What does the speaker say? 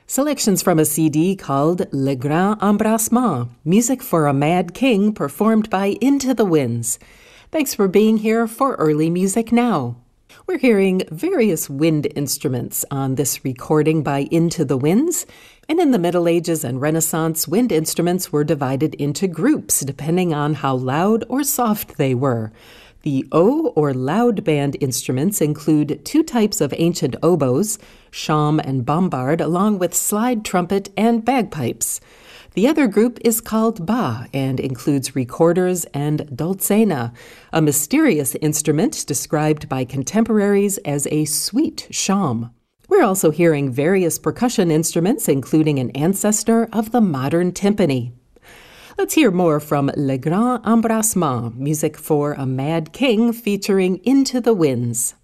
Selections from a CD called Le Grand Embrassement, Music for a Mad King, performed by Into the Winds. Thanks for being here for Early Music Now. We're hearing various wind instruments on this recording by Into the Winds, and in the Middle Ages and Renaissance, wind instruments were divided into groups depending on how loud or soft they were. The O or loud band instruments include two types of ancient oboes, shawm and bombard, along with slide trumpet and bagpipes. The other group is called ba and includes recorders and dulzaina, a mysterious instrument described by contemporaries as a sweet shawm. We're also hearing various percussion instruments, including an ancestor of the modern timpani. Let's hear more from Le Grand Embrassement, Music for a Mad King, featuring Into the Winds.